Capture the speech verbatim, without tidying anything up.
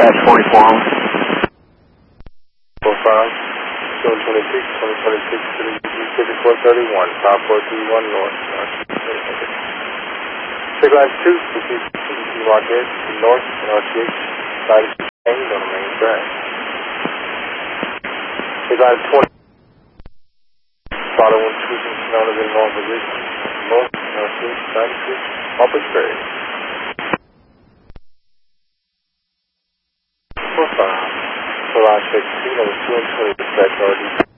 dispatch forty-four. four five, two twenty-six, twenty twenty-six to the fifty-four thirty-one, five four three one north. Take line two, proceed to C D C Marquez to north and R T H, side of on the main track. Take line twenty, following cruising Sonoma in north position, north and R T H, side of Upper Ferry. four five, July sixteen, over two twenty, dispatch R D.